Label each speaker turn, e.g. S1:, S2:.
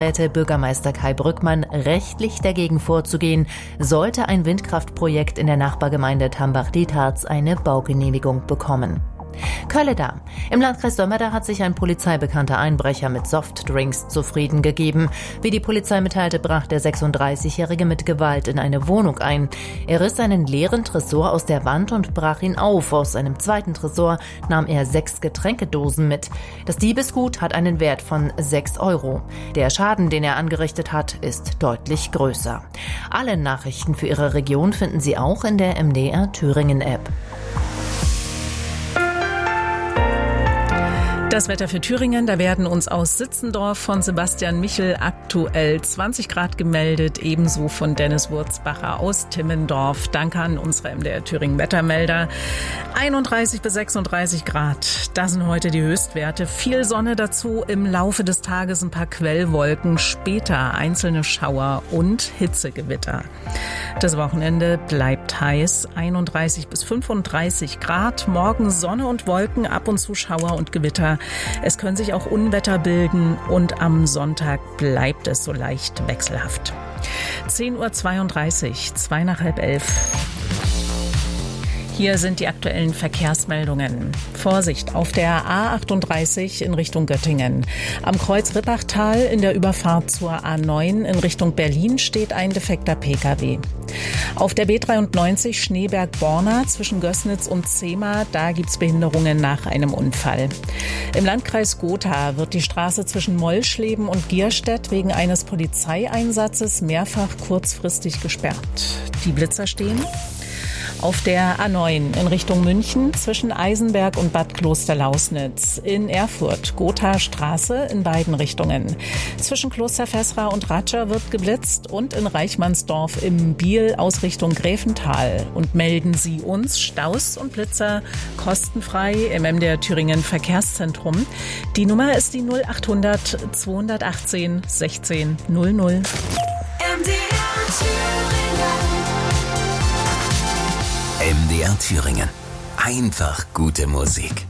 S1: erklärte Bürgermeister Kai Brückmann, rechtlich dagegen vorzugehen, sollte ein Windkraftprojekt in der Nachbargemeinde Tambach-Dietharz eine Baugenehmigung bekommen. Kölleda. Im Landkreis Sömmerda hat sich ein polizeibekannter Einbrecher mit Softdrinks zufrieden gegeben. Wie die Polizei mitteilte, brach der 36-Jährige mit Gewalt in eine Wohnung ein. Er riss einen leeren Tresor aus der Wand und brach ihn auf. Aus einem zweiten Tresor nahm er 6 Getränkedosen mit. Das Diebesgut hat einen Wert von 6 €. Der Schaden, den er angerichtet hat, ist deutlich größer. Alle Nachrichten für Ihre Region finden Sie auch in der MDR Thüringen App.
S2: Das Wetter für Thüringen, da werden uns aus Sitzendorf von Sebastian Michel aktuell 20 Grad gemeldet, ebenso von Dennis Wurzbacher aus Timmendorf. Danke an unsere MDR Thüringen Wettermelder. 31 bis 36 Grad, das sind heute die Höchstwerte. Viel Sonne dazu, im Laufe des Tages ein paar Quellwolken, später einzelne Schauer und Hitzegewitter. Das Wochenende bleibt heiß, 31 bis 35 Grad. Morgen Sonne und Wolken, ab und zu Schauer und Gewitter. Es können sich auch Unwetter bilden und am Sonntag bleibt es so leicht wechselhaft. 10:32 Uhr, 2 nach halb 11. Hier sind die aktuellen Verkehrsmeldungen. Vorsicht auf der A38 in Richtung Göttingen. Am Kreuz Rippachtal in der Überfahrt zur A9 in Richtung Berlin steht ein defekter Pkw. Auf der B93 Schneeberg-Borna zwischen Gößnitz und Zehma, da gibt's Behinderungen nach einem Unfall. Im Landkreis Gotha wird die Straße zwischen Mollschleben und Gierstedt wegen eines Polizeieinsatzes mehrfach kurzfristig gesperrt. Die Blitzer stehen. Auf der A9 in Richtung München zwischen Eisenberg und Bad Klosterlausnitz. In Erfurt Gotha Straße in beiden Richtungen. Zwischen Kloster Vesra und Ratscher wird geblitzt und in Reichmannsdorf im Biel aus Richtung Gräfental. Und melden Sie uns Staus und Blitzer kostenfrei im MDR Thüringen Verkehrszentrum. Die Nummer ist die 0800 218 16 00.
S3: MDR Thüringen.
S4: MDR Thüringen. Einfach gute Musik.